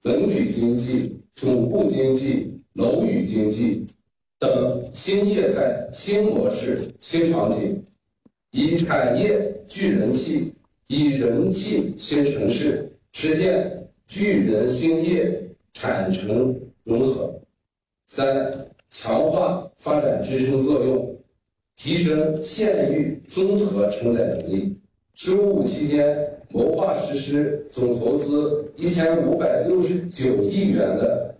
文旅经济、主户经济、楼宇经济等新业态、新模式、新场景，以产业聚人气，以人气新城市，实现聚人兴业、产城融合。3、强化发展支撑作用，提升县域综合承载能力。15期间，谋划实施总投资1569亿元的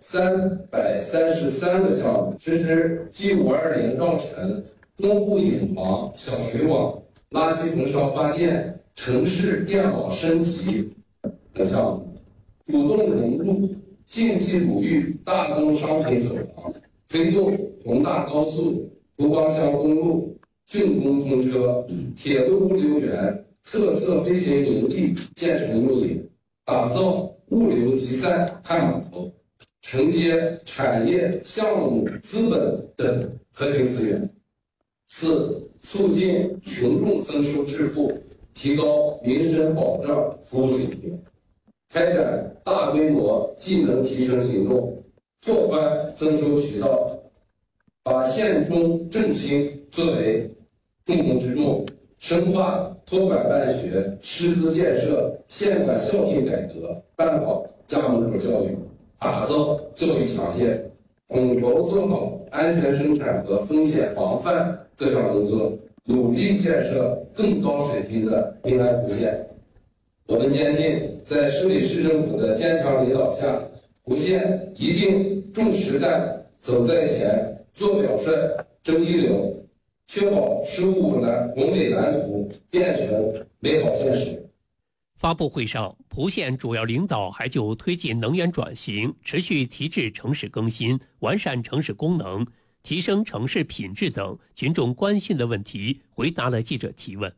333个项目，实施 G520 绕城、中部引航、小水网、垃圾焚烧发电、城市电网升级等项目，主动融入经济鲁豫大宗商品走廊，推动宏大高速、福邦乡公路竣工通车，铁路物流园特色飞行营地建成运营，打造物流集散看码头，承接产业、项目、资本等核心资源。4、促进群众增收致富，提高民生保障服务水平，开展大规模技能提升行动，拓宽增收渠道，把县中振兴作为重中之重，深化托管办学、师资建设、县管校聘改革，办好家门口教育，打造教育强县，统筹做好安全生产和风险防范各项工作，努力建设更高水平的平安湖县。我们坚信，在市委市政府的坚强领导下，湖县一定重实干、走在前、做表率、争一流，确保15宏伟蓝图变成美好现实。 发布会上，蒲县主要领导还就推进能源转型、持续提质城市更新、完善城市功能、提升城市品质等群众关心的问题回答了记者提问。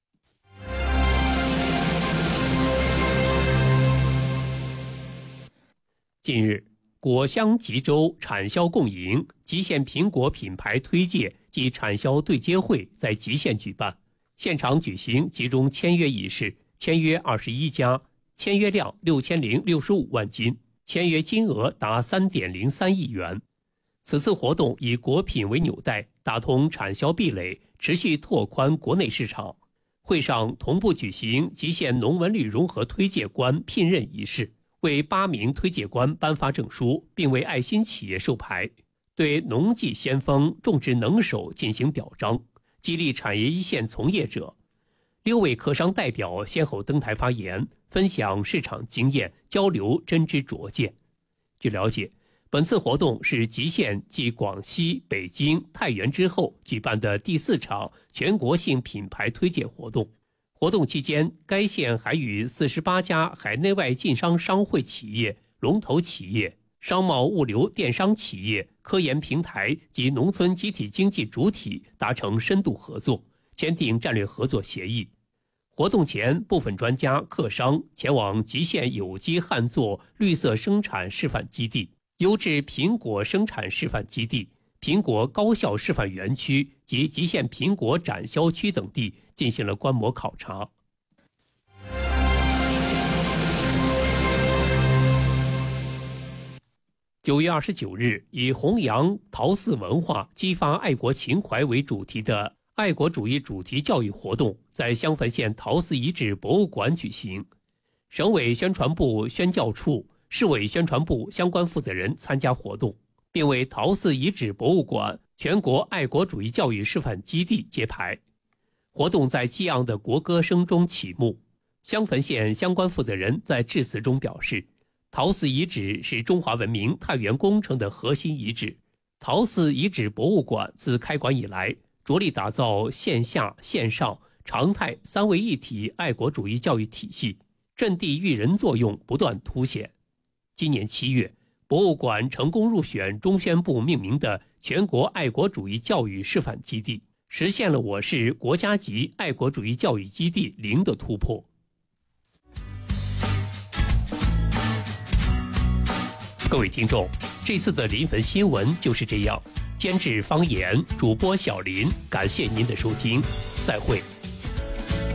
近日，果香吉州产销共赢吉县苹果品牌推介及产销对接会在吉县举办，现场举行集中签约仪式，签约21家，签约量6065万斤，签约金额达3.03亿元。此次活动以果品为纽带，打通产销壁垒，持续拓宽国内市场。会上同步举行吉县农文旅融合推介官聘任仪式，为8名推介官颁发证书，并为爱心企业授牌，对农技先锋、种植能手进行表彰，激励产业一线从业者。6位客商代表先后登台发言，分享市场经验，交流真知灼见。据了解，本次活动是吉县继广西、北京、太原之后举办的第4场全国性品牌推介活动。活动期间，该县还与48家海内外晋商商会企业、龙头企业、商贸物流电商企业、科研平台及农村集体经济主体达成深度合作，签订战略合作协议。活动前，部分专家、客商前往吉县有机旱作绿色生产示范基地、优质苹果生产示范基地、苹果高校示范园区及吉县苹果展销区等地进行了观摩考察。9月29日，以弘扬陶寺文化、激发爱国情怀为主题的爱国主义主题教育活动在襄汾县陶寺遗址博物馆举行。省委宣传部宣教处、市委宣传部相关负责人参加活动，并为陶寺遗址博物馆全国爱国主义教育示范基地揭牌。活动在激昂的国歌声中启幕。襄汾县相关负责人在致辞中表示，陶寺遗址是中华文明探源工程的核心遗址。陶寺遗址博物馆自开馆以来，着力打造线下、线上、常态3位一体爱国主义教育体系，阵地育人作用不断凸显。今年7月，博物馆成功入选中宣部命名的全国爱国主义教育示范基地，实现了我市国家级爱国主义教育基地0的突破。各位听众，这次的临汾新闻就是这样。监制方言，主播小林，感谢您的收听，再会。